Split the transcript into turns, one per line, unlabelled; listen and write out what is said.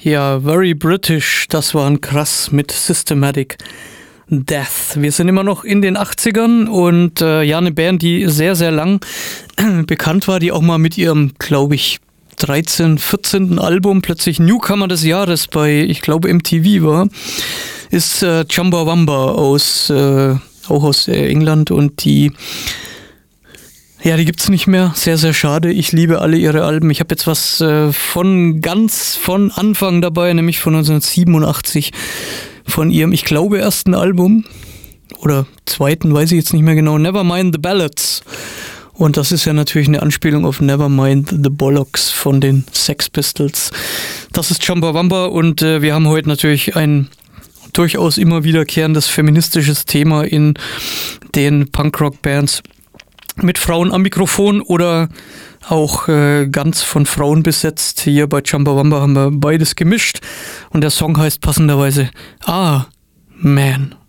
Ja, Very British, das waren krass mit Systematic Death. Wir sind immer noch in den 80ern und ja, eine Band, die sehr, sehr lang bekannt war, die auch mal mit ihrem, glaube ich, 13., 14. Album plötzlich Newcomer des Jahres bei, ich glaube, MTV war, ist Chumbawamba auch aus England, und die gibt's nicht mehr. Sehr, sehr schade. Ich liebe alle ihre Alben. Ich habe jetzt was von Anfang dabei, nämlich von 1987, von ihrem, ich glaube, ersten Album oder zweiten, weiß ich jetzt nicht mehr genau, Nevermind the Ballads. Und das ist ja natürlich eine Anspielung auf Nevermind the Bollocks von den Sex Pistols. Das ist Chumbawamba, und wir haben heute natürlich ein durchaus immer wiederkehrendes feministisches Thema in den Punkrock-Bands. Mit Frauen am Mikrofon oder auch ganz von Frauen besetzt. Hier bei Chumbawamba haben wir beides gemischt. Und der Song heißt passenderweise Ah, Man.